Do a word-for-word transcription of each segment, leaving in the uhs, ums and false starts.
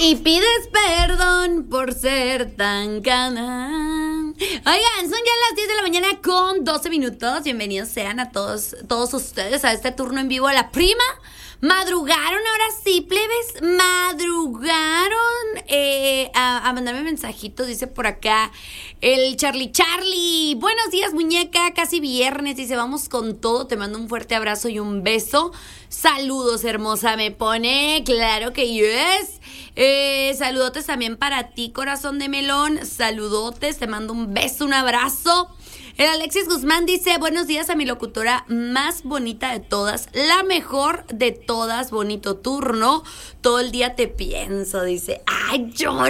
Y pides perdón por ser tan cana. Oigan, son ya las diez de la mañana con doce minutos. Bienvenidos sean a todos, todos ustedes a este turno en vivo de La Prima. Madrugaron, ahora sí, plebes, madrugaron eh, a, a mandarme mensajitos, dice por acá el Charlie Charlie. Buenos días, muñeca, casi viernes, dice, vamos con todo, te mando un fuerte abrazo y un beso. Saludos, hermosa, me pone, claro que yes. Eh, saludotes también para ti, corazón de melón, saludotes, te mando un beso, un abrazo. El Alexis Guzmán dice, buenos días a mi locutora más bonita de todas, la mejor de todas, bonito turno, todo el día te pienso, dice, ¡ay,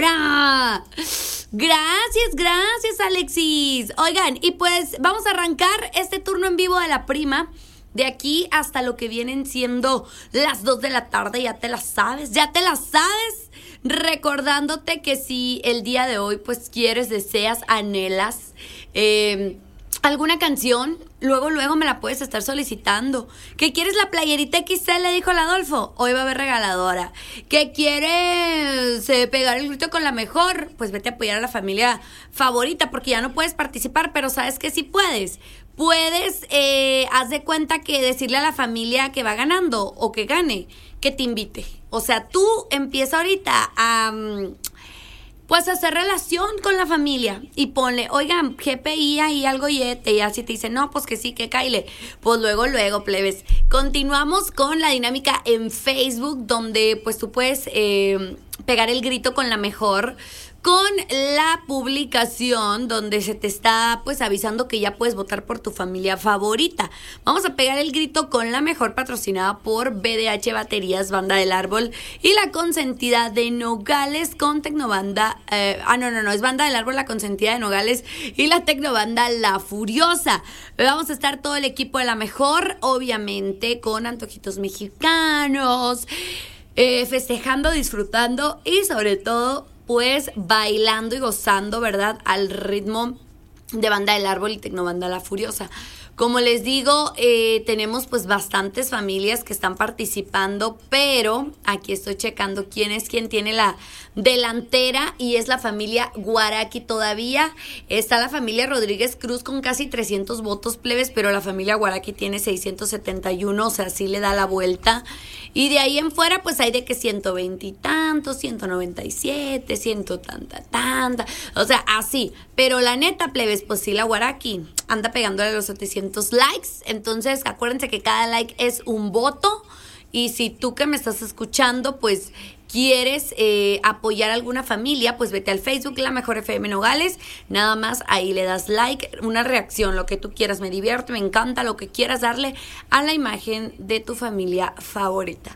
llora! Gracias, gracias, Alexis. Oigan, y pues vamos a arrancar este turno en vivo de La Prima, de aquí hasta lo que vienen siendo las dos de la tarde, ya te las sabes, ya te las sabes. Recordándote que si el día de hoy pues quieres, deseas, anhelas eh, alguna canción, luego luego me la puedes estar solicitando. ¿Qué quieres la playerita X L? Dijo el Adolfo, hoy va a haber regaladora. ¿Qué quieres eh, pegar el grito con la mejor? Pues vete a apoyar a la familia favorita porque ya no puedes participar, pero sabes que sí puedes. Puedes, eh, haz de cuenta que decirle a la familia que va ganando o que gane, que te invite. O sea, tú empieza ahorita a, um, pues, a hacer relación con la familia y ponle, oigan, G P I ahí algo yete, y así te dicen, no, pues que sí, que caile. Pues luego, luego, plebes. Continuamos con la dinámica en Facebook, donde pues tú puedes eh, pegar el grito con la mejor, con la publicación donde se te está pues avisando que ya puedes votar por tu familia favorita. Vamos a pegar el grito con la mejor, patrocinada por B D H Baterías, Banda del Árbol, y la consentida de Nogales con Tecnobanda, eh, ah no, no, no, es Banda del Árbol, la consentida de Nogales y la Tecnobanda La Furiosa. Vamos a estar todo el equipo de la mejor, obviamente con antojitos mexicanos, eh, festejando, disfrutando y sobre todo pues bailando y gozando, ¿verdad? Al ritmo de Banda del Árbol y Tecnobanda La Furiosa. Como les digo, eh, tenemos pues bastantes familias que están participando, pero aquí estoy checando quién es quien tiene la delantera y es la familia Guaraqui todavía. Está la familia Rodríguez Cruz con casi trescientos votos, plebes, pero la familia Guaraqui tiene seiscientos setenta y uno, o sea, sí le da la vuelta. Y de ahí en fuera pues hay de que ciento veinte y tantos, ciento noventa y siete, ciento tanta, tanta, o sea, así. Pero la neta, plebes, pues sí, la Guaraqui anda pegándole a los setecientos likes, entonces acuérdense que cada like es un voto, y si tú que me estás escuchando pues quieres eh, apoyar a alguna familia, pues vete al Facebook La Mejor F M Nogales, nada más ahí le das like, una reacción, lo que tú quieras, me divierte, me encanta, lo que quieras darle a la imagen de tu familia favorita.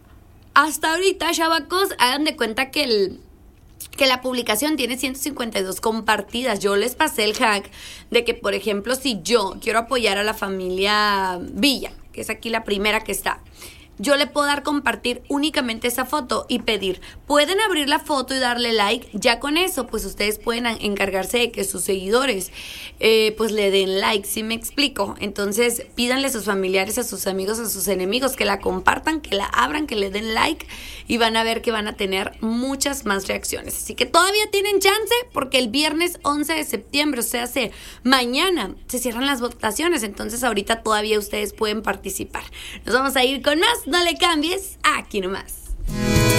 Hasta ahorita, chavacos, hagan de cuenta que el que la publicación tiene ciento cincuenta y dos compartidas. Yo les pasé el hack de que, por ejemplo, si yo quiero apoyar a la familia Villa, que es aquí la primera que está, yo le puedo dar compartir únicamente esa foto y pedir, pueden abrir la foto y darle like. Ya con eso, pues ustedes pueden encargarse de que sus seguidores eh, pues le den like, ¿sí me explico? Entonces pídanle a sus familiares, a sus amigos, a sus enemigos que la compartan, que la abran, que le den like, y van a ver que van a tener muchas más reacciones. Así que todavía tienen chance, porque el viernes once de septiembre, o sea, hace mañana, se cierran las votaciones. Entonces ahorita todavía ustedes pueden participar. Nos vamos a ir con más. No le cambies, aquí nomás.